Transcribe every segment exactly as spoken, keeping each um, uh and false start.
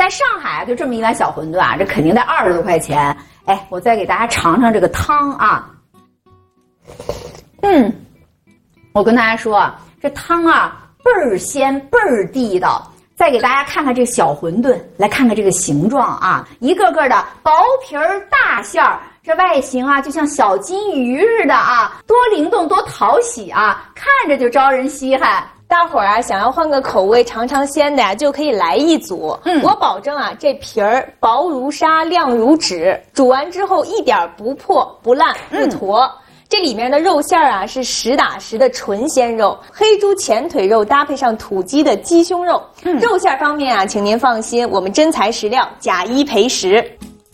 在上海就这么一碗小馄饨啊，这肯定得二十多块钱。哎，我再给大家尝尝这个汤啊。嗯，我跟大家说啊，这汤啊倍儿鲜倍儿地道。再给大家看看这小馄饨，来看看这个形状啊，一个个的薄皮儿大馅儿，这外形啊就像小金鱼似的啊，多灵动多讨喜啊，看着就招人稀罕。 大伙儿啊，想要换个口味尝尝鲜的呀，就可以来一组。嗯，我保证啊，这皮儿薄如纱，亮如纸，煮完之后一点不破、不烂、不坨。嗯，这里面的肉馅儿啊是实打实的纯鲜肉，黑猪前腿肉搭配上土鸡的鸡胸肉。嗯，肉馅方面啊，请您放心，我们真材实料，假一赔十。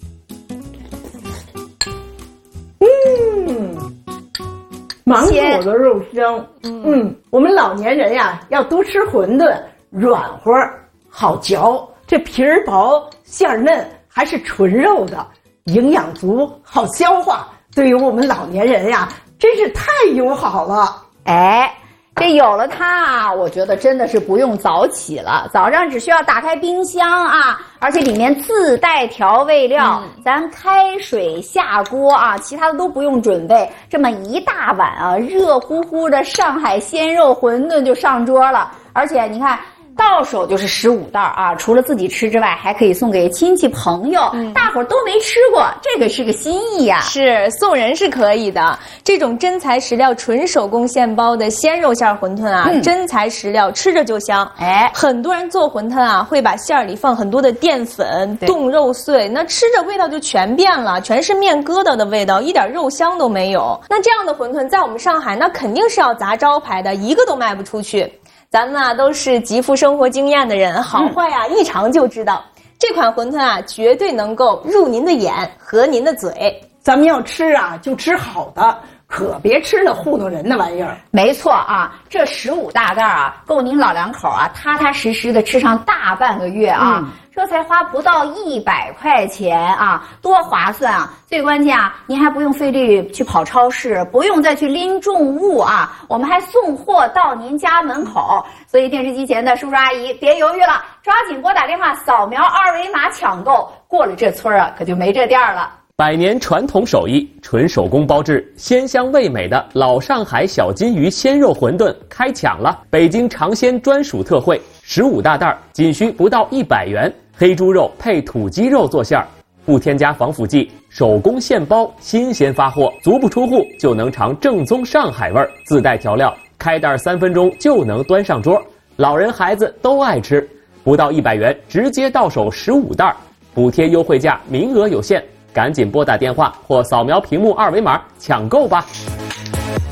嗯，满口的肉香。嗯, 嗯，我们老年人呀要多吃馄饨，软和好嚼，这皮儿薄馅儿嫩，还是纯肉的，营养足，好消化。对于我们老年人呀，真是太友好了。 哎，这有了它啊，我觉得真的是不用早起了，早上只需要打开冰箱啊，而且里面自带调味料，嗯、咱开水下锅啊，其他的都不用准备，这么一大碗啊，热乎乎的上海鲜肉馄饨就上桌了。而且你看，到手就是十五袋啊！除了自己吃之外，还可以送给亲戚朋友，嗯、大伙儿都没吃过，这个是个心意啊！ 是送人是可以的。这种真材实料、纯手工现包的鲜肉馅馄饨啊，嗯、真材实料，吃着就香。哎，很多人做馄饨啊，会把馅儿里放很多的淀粉、冻肉碎，那吃着味道就全变了，全是面疙瘩的味道，一点肉香都没有。那这样的馄饨在我们上海，那肯定是要砸招牌的，一个都卖不出去。咱们啊都是极富生活经验的人，好坏啊、嗯、一尝就知道。这款馄饨啊，绝对能够入您的眼，合您的嘴。 咱们要吃啊，就吃好的，可别吃那糊弄人的玩意儿。 没错啊，这十五大袋啊，够您老两口啊踏踏实实的吃上大半个月啊。嗯，这才花不到一百块钱啊，多划算啊！最关键啊，您还不用费力去跑超市，不用再去拎重物啊，我们还送货到您家门口。所以电视机前的叔叔阿姨别犹豫了，抓紧拨打电话扫描二维码抢购，过了这村啊，可就没这店了。 百年传统手艺，纯手工包制，鲜香味美的老上海小金鱼鲜肉馄饨开抢了！北京尝鲜专属特惠，十五大袋，仅需不到一百元。黑猪肉配土鸡肉做馅儿，不添加防腐剂，手工现包，新鲜发货，足不出户就能尝正宗上海味儿，自带调料，开袋三分钟就能端上桌，老人孩子都爱吃。不到一百元，直接到手十五袋，补贴优惠价，名额有限。赶紧拨打电话或扫描屏幕二维码抢购吧。